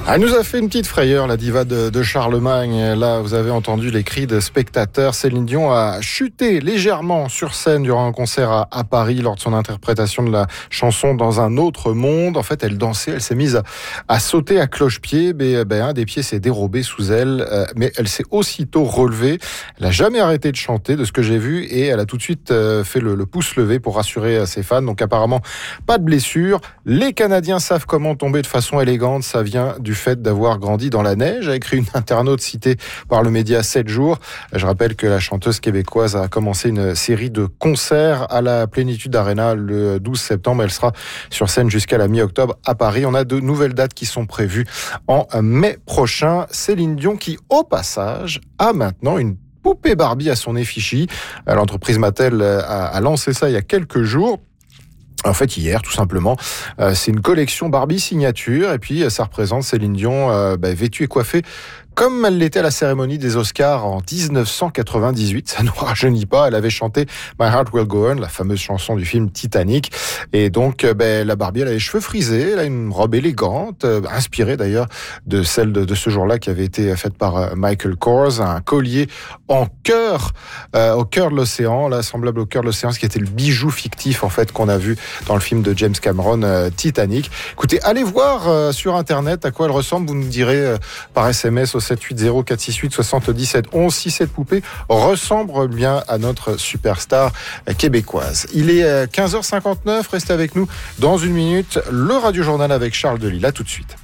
Elle nous a fait une petite frayeur, la diva de Charlemagne. Là, vous avez entendu les cris de spectateurs. Céline Dion a chuté légèrement sur scène durant un concert à Paris lors de son interprétation de la chanson Dans un autre monde. En fait, elle dansait, elle s'est mise à sauter à cloche-pied. Un des pieds s'est dérobé sous elle, mais elle s'est aussitôt relevée. Elle n'a jamais arrêté de chanter, de ce que j'ai vu, et elle a tout de suite fait le pouce levé pour rassurer ses fans. Donc apparemment, pas de blessure. Les Canadiens savent comment tomber de façon élégante. Ça vient du fait d'avoir grandi dans la neige, a écrit une internaute citée par le média 7 jours. Je rappelle que la chanteuse québécoise a commencé une série de concerts à la Plénitude Arena le 12 septembre. Elle sera sur scène jusqu'à la mi-octobre à Paris. On a de nouvelles dates qui sont prévues en mai prochain. Céline Dion qui, au passage, a maintenant une poupée Barbie à son effigie. L'entreprise Mattel a lancé ça il y a quelques jours. En fait, hier, tout simplement, c'est une collection Barbie signature, et puis ça représente Céline Dion vêtue et coiffée comme elle l'était à la cérémonie des Oscars en 1998. Ça ne nous rajeunit pas. Elle avait chanté My Heart Will Go On, la fameuse chanson du film Titanic. Et donc, la Barbie, elle a les cheveux frisés, elle a une robe élégante, inspirée d'ailleurs de celle de ce jour-là qui avait été faite par Michael Kors, un collier en cœur, au cœur de l'océan, là, semblable au cœur de l'océan, ce qui était le bijou fictif, en fait, qu'on a vu dans le film de James Cameron, Titanic. Écoutez, allez voir sur Internet à quoi elle ressemble. Vous nous direz par SMS au 780 468 77 11 si cette poupée ressemble bien à notre superstar québécoise. Il est 15h59, restez avec nous dans une minute. Le Radio Journal avec Charles Delisle. À tout de suite.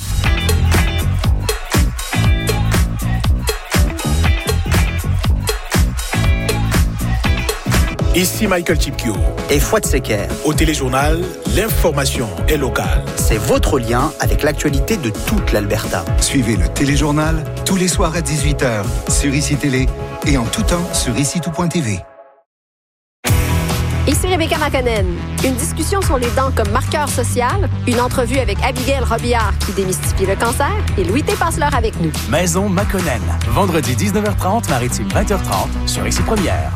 Ici Michael Chipkio. Et Fouad Seker. Au Téléjournal, l'information est locale. C'est votre lien avec l'actualité de toute l'Alberta. Suivez le Téléjournal tous les soirs à 18h sur ICI Télé et en tout temps sur ICI-tout.tv. Ici Rebecca McConnell. Une discussion sur les dents comme marqueur social, une entrevue avec Abigail Robillard qui démystifie le cancer et Louis T. passe l'heure avec nous. Maison McConnell. Vendredi 19h30, Maritime 20h30 sur ICI Première.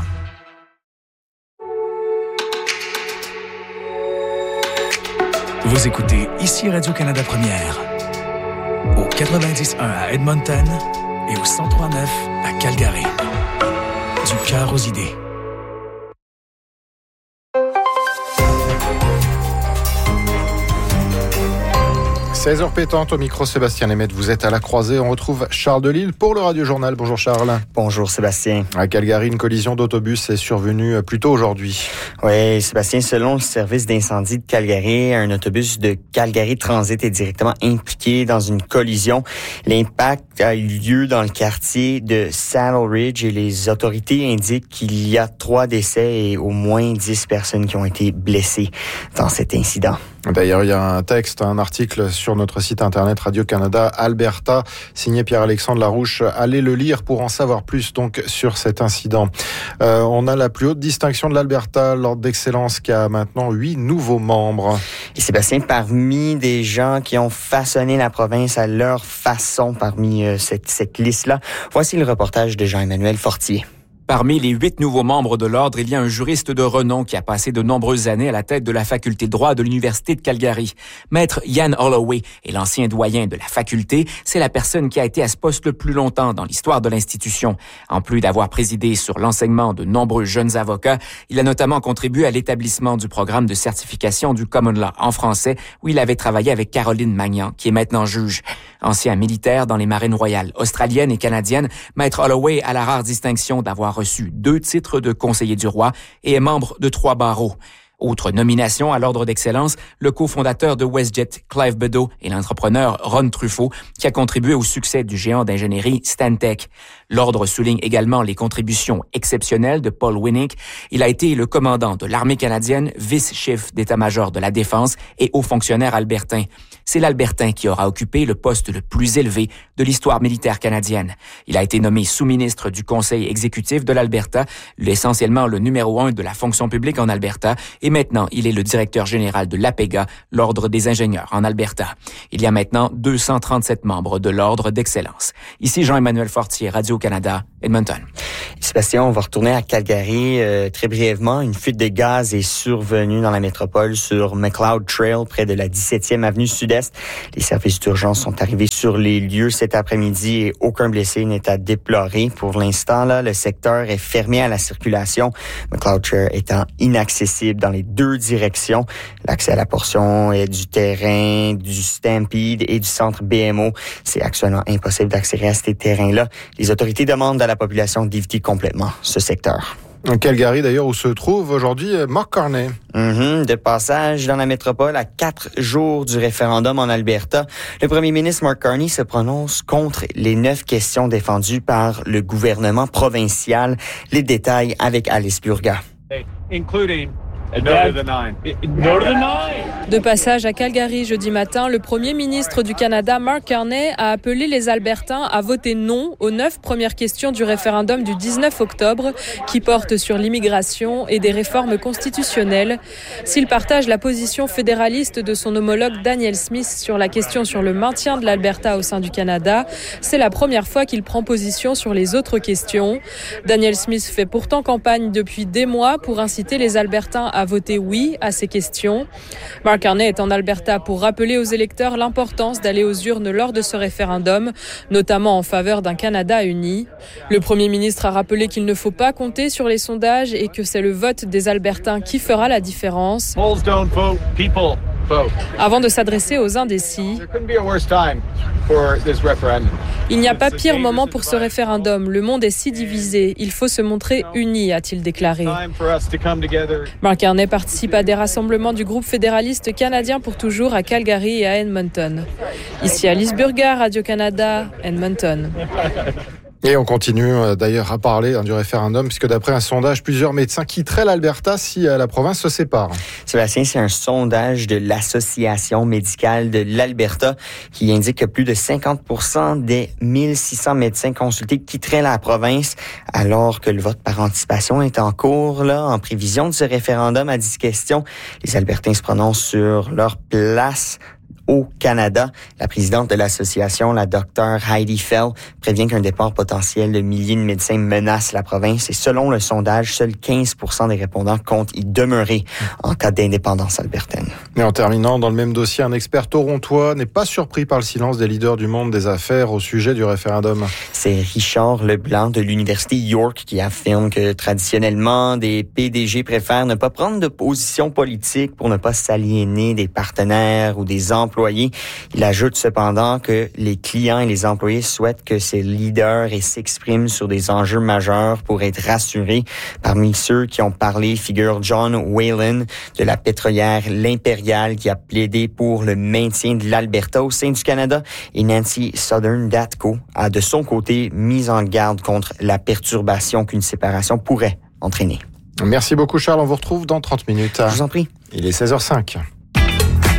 Vous écoutez ici Radio-Canada Première, au 90.1 à Edmonton et au 103.9 à Calgary. Du cœur aux idées. 16h pétante au micro, Sébastien Lemaitre. Vous êtes à la croisée. On retrouve Charles Delisle pour le Radio Journal. Bonjour Charles. Bonjour Sébastien. À Calgary, une collision d'autobus est survenue plus tôt aujourd'hui. Oui, Sébastien, selon le service d'incendie de Calgary, un autobus de Calgary Transit est directement impliqué dans une collision. L'impact a eu lieu dans le quartier de Saddle Ridge et les autorités indiquent qu'il y a 3 décès et au moins 10 personnes qui ont été blessées dans cet incident. D'ailleurs, il y a un article sur notre site internet Radio-Canada Alberta, signé Pierre-Alexandre Larouche. Allez le lire pour en savoir plus donc sur cet incident. On a la plus haute distinction de l'Alberta, l'Ordre d'Excellence, qui a maintenant 8 nouveaux membres. Et Sébastien, parmi des gens qui ont façonné la province à leur façon, parmi cette liste-là, voici le reportage de Jean-Emmanuel Fortier. Parmi les 8 nouveaux membres de l'Ordre, il y a un juriste de renom qui a passé de nombreuses années à la tête de la faculté de droit de l'Université de Calgary. Maître Ian Holloway est l'ancien doyen de la faculté. C'est la personne qui a été à ce poste le plus longtemps dans l'histoire de l'institution. En plus d'avoir présidé sur l'enseignement de nombreux jeunes avocats, il a notamment contribué à l'établissement du programme de certification du Common Law en français, où il avait travaillé avec Caroline Magnan, qui est maintenant juge. Ancien militaire dans les marines royales australiennes et canadiennes, Maître Holloway a la rare distinction d'avoir reçu 2 titres de conseiller du roi et est membre de 3 barreaux. Autre nomination à l'Ordre d'Excellence, le cofondateur de WestJet, Clive Bedeau, et l'entrepreneur Ron Truffaut, qui a contribué au succès du géant d'ingénierie Stantec. L'Ordre souligne également les contributions exceptionnelles de Paul Winnick. Il a été le commandant de l'armée canadienne, vice-chef d'état-major de la Défense et haut fonctionnaire albertain. C'est l'Albertain qui aura occupé le poste le plus élevé de l'histoire militaire canadienne. Il a été nommé sous-ministre du Conseil exécutif de l'Alberta, essentiellement le numéro 1 de la fonction publique en Alberta, et maintenant il est le directeur général de l'APEGA, l'Ordre des ingénieurs en Alberta. Il y a maintenant 237 membres de l'Ordre d'Excellence. Ici Jean-Emmanuel Fortier, Radio-Canada, Edmonton. Sébastien, on va retourner à Calgary très brièvement. Une fuite de gaz est survenue dans la métropole sur McLeod Trail, près de la 17e avenue Sud-Est. Les services d'urgence sont arrivés sur les lieux cet après-midi et aucun blessé n'est à déplorer. Pour l'instant, là, le secteur est fermé à la circulation. McLeod Trail étant inaccessible dans les deux directions. L'accès à la portion du terrain, du Stampede et du centre BMO, c'est actuellement impossible d'accéder à ces terrains-là. Les autorités demandent à la population d'éviter complètement ce secteur. Calgary, d'ailleurs, où se trouve aujourd'hui Mark Carney. De passage dans la métropole à 4 jours du référendum en Alberta, le premier ministre Mark Carney se prononce contre les 9 questions défendues par le gouvernement provincial. Les détails avec Alice Burga. De passage à Calgary jeudi matin, le premier ministre du Canada, Mark Carney, a appelé les Albertains à voter non aux 9 premières questions du référendum du 19 octobre qui portent sur l'immigration et des réformes constitutionnelles. S'il partage la position fédéraliste de son homologue Daniel Smith sur la question sur le maintien de l'Alberta au sein du Canada, c'est la première fois qu'il prend position sur les autres questions. Daniel Smith fait pourtant campagne depuis des mois pour inciter les Albertains à voter oui à ces questions. Mark Carney est en Alberta pour rappeler aux électeurs l'importance d'aller aux urnes lors de ce référendum, notamment en faveur d'un Canada uni. Le premier ministre a rappelé qu'il ne faut pas compter sur les sondages et que c'est le vote des Albertains qui fera la différence. Avant de s'adresser aux indécis, il n'y a pas pire moment pour ce référendum. Le monde est si divisé. Il faut se montrer unis, a-t-il déclaré. Mark Carney participe à des rassemblements du groupe fédéraliste canadien pour toujours à Calgary et à Edmonton. Ici Alice Burga, Radio-Canada, Edmonton. Et on continue d'ailleurs à parler du référendum, puisque d'après un sondage, plusieurs médecins quitteraient l'Alberta si la province se sépare. Sébastien, c'est un sondage de l'Association médicale de l'Alberta qui indique que plus de 50% des 1600 médecins consultés quitteraient la province, alors que le vote par anticipation est en cours, là, en prévision de ce référendum à 10 questions. Les Albertains se prononcent sur leur place au Canada. La présidente de l'association, la Dr Heidi Fell, prévient qu'un départ potentiel de milliers de médecins menace la province et selon le sondage, seuls 15% des répondants comptent y demeurer en cas d'indépendance albertaine. Et en terminant, dans le même dossier, un expert torontois n'est pas surpris par le silence des leaders du monde des affaires au sujet du référendum. C'est Richard Leblanc de l'Université York qui affirme que traditionnellement, des PDG préfèrent ne pas prendre de position politique pour ne pas s'aliéner des partenaires ou des employés. Il ajoute cependant que les clients et les employés souhaitent que ces leaders s'expriment sur des enjeux majeurs pour être rassurés. Parmi ceux qui ont parlé figure John Whalen de la pétrolière L'Impériale qui a plaidé pour le maintien de l'Alberta au sein du Canada et Nancy Southern d'ATCO a de son côté mis en garde contre la perturbation qu'une séparation pourrait entraîner. Merci beaucoup Charles, on vous retrouve dans 30 minutes. Je vous en prie. Il est 16h05.